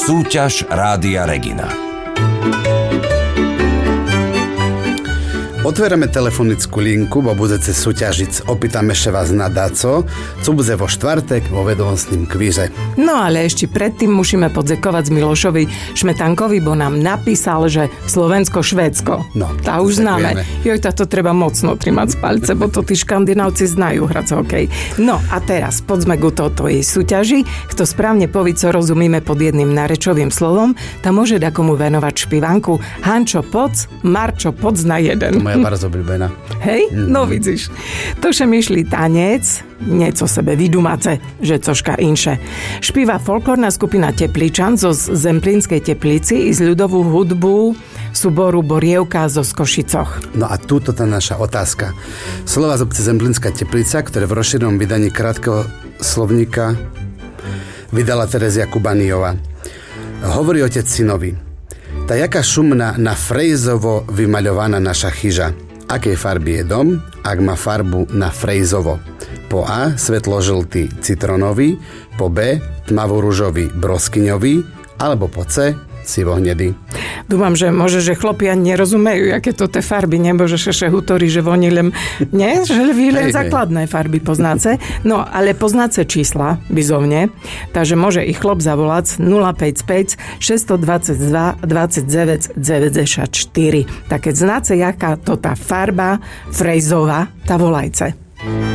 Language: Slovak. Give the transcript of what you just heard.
Súťaž Rádia Regina. Otvierame telefonickú linku, bo budete súťažiť. Opýtame sa vás na daco, co bude vo štvrtek vo vedomostným kvíze. No ale ešte predtým musíme podzekovať z Milošovi Šmetankovi, bo nám napísal, že Slovensko-Švédsko. No, tá už známe. Joj, to treba mocno trimať z palce, bo to tí škandinávci znajú hrať hokej. No a teraz poďme ku tej súťaži. Kto správne povie, co rozumíme pod jedným narečovým slovom, tá môže dakomu venovať špivanku Hančo Poc, Marčo Poc na jeden. Je bardzo obľúbená. Hej? No vidíš. To še myšli tanec, nieco sebe vydumace, že cožka inše. Špíva folklórna skupina Tepličan zo Zemplínskej Teplici i z ľudovú hudbu súboru Borievka zo Skošicoch. No a túto tá naša otázka. Slova z obce Zemplínska Teplica, ktoré v rozšírenom vydaní krátkeho slovníka vydala Terezia Kubaniová. Hovorí otec synovi. Tá jaká šumná na frejzovo vymaľovaná naša chyža. Akej farby je dom, ak má farbu na frejzovo? Po A svetlo-žltý citronový, po B tmavo-ružový broskyňový, alebo po C sivohnedý. Dúfam, že môže, že chlopia nerozumejú, aké to tie farby, nebo že šeše hutorí, že oni len, nie? Že vy len základné farby poznáce. No, ale poznáce čísla, bizovne, takže môže ich chlop zavolať 055 622 29 94. Tak keď znáte, jaká to tá farba frejzová, tá volajce.